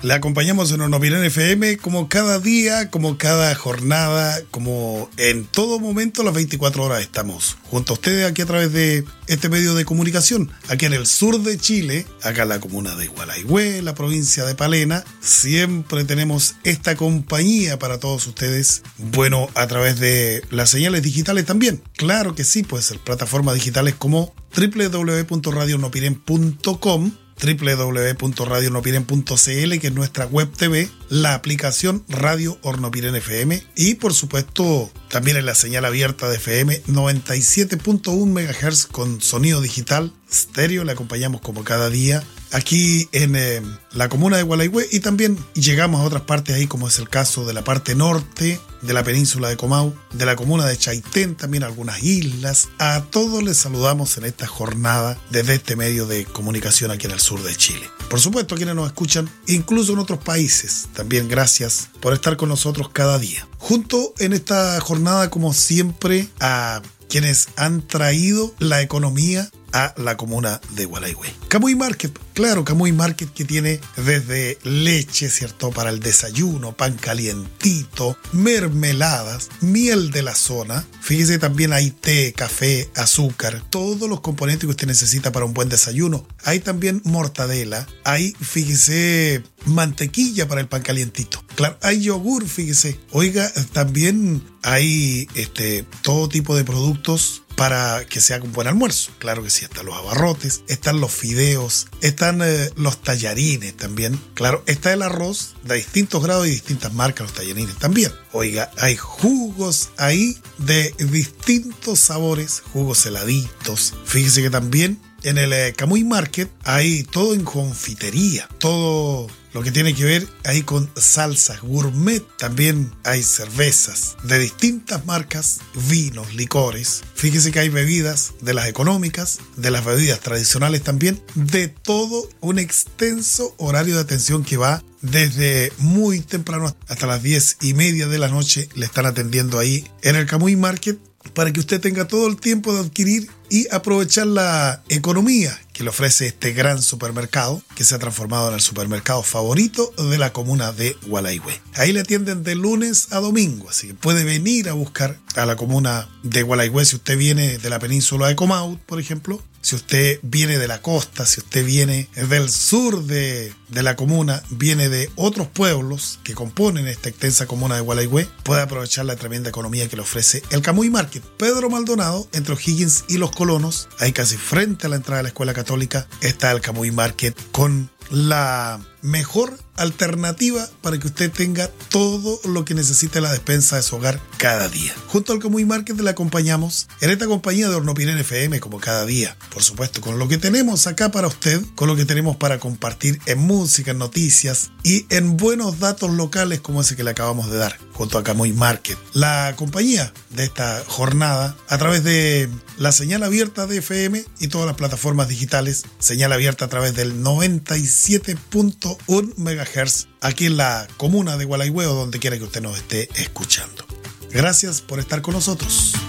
Le acompañamos en Hornopiren FM como cada día, como cada jornada, como en todo momento, las 24 horas estamos junto a ustedes aquí a través de este medio de comunicación, aquí en el sur de Chile, acá en la comuna de Gualaihue, la provincia de Palena. Siempre tenemos esta compañía para todos ustedes, bueno, a través de las señales digitales también. Claro que sí, puede ser plataformas digitales como www.radiohornopiren.com, www.radiohornopiren.cl, que es nuestra web TV, la aplicación Radio Hornopiren FM y por supuesto también en la señal abierta de FM 97.1 MHz con sonido digital estéreo. Le acompañamos como cada día aquí en la comuna de Gualaihue y también llegamos a otras partes ahí, como es el caso de la parte norte de la península de Comau, de la comuna de Chaitén, también algunas islas. A todos les saludamos en esta jornada desde este medio de comunicación aquí en el sur de Chile. Por supuesto, quienes nos escuchan incluso en otros países, también gracias por estar con nosotros cada día. Junto en esta jornada, como siempre, a quienes han traído la economía a la comuna de Gualaihue. Camuy Market, claro, Camuy Market, que tiene desde leche, ¿cierto?, para el desayuno, pan calientito, mermeladas, miel de la zona. Fíjese, también hay té, café, azúcar, todos los componentes que usted necesita para un buen desayuno. Hay también mortadela, hay, fíjese, mantequilla para el pan calientito. Claro, hay yogur, fíjese. Oiga, también hay todo tipo de productos para que se haga un buen almuerzo. Claro que sí, están los abarrotes, están los fideos, están los tallarines también. Claro, está el arroz de distintos grados y distintas marcas, los tallarines también. Oiga, hay jugos ahí de distintos sabores, jugos heladitos. Fíjese que también en el Camuy Market hay todo en confitería, todo lo que tiene que ver ahí con salsas gourmet. También hay cervezas de distintas marcas, vinos, licores. Fíjese que hay bebidas de las económicas, de las bebidas tradicionales también, de todo un extenso horario de atención que va desde muy temprano hasta las 10:30 de la noche. Le están atendiendo ahí en el Camuy Market para que usted tenga todo el tiempo de adquirir y aprovechar la economía que le ofrece este gran supermercado que se ha transformado en el supermercado favorito de la comuna de Gualaihue. Ahí le atienden de lunes a domingo, así que puede venir a buscar a la comuna de Gualaihue si usted viene de la península de Comau, por ejemplo. Si usted viene de la costa, si usted viene del sur de la comuna, viene de otros pueblos que componen esta extensa comuna de Gualaihue, puede aprovechar la tremenda economía que le ofrece el Camuy Market. Pedro Maldonado, entre O'Higgins y Los Colonos, ahí casi frente a la entrada de la Escuela Católica, está el Camuy Market con la mejor alternativa para que usted tenga todo lo que necesite la despensa de su hogar cada día. Junto al Camuy Market le acompañamos en esta compañía de Hornopiren FM como cada día. Por supuesto, con lo que tenemos acá para usted, con lo que tenemos para compartir en música, en noticias y en buenos datos locales como ese que le acabamos de dar, junto a Camuy Market. La compañía de esta jornada a través de la señal abierta de FM y todas las plataformas digitales, señal abierta a través del 97.1 MHz aquí en la comuna de Gualaihue o donde quiera que usted nos esté escuchando. Gracias por estar con nosotros.